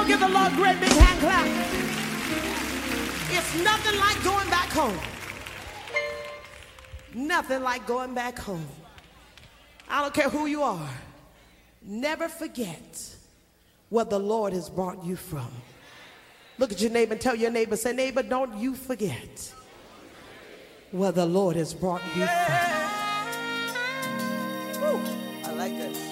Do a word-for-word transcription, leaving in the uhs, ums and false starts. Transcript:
give the Lord a great big hand clap. It's nothing like going back home. Nothing like going back home. I don't care who you are. Never forget where the Lord has brought you from. Look at your neighbor and tell your neighbor, say, neighbor, don't you forget where the Lord has brought you from. Woo, I like that.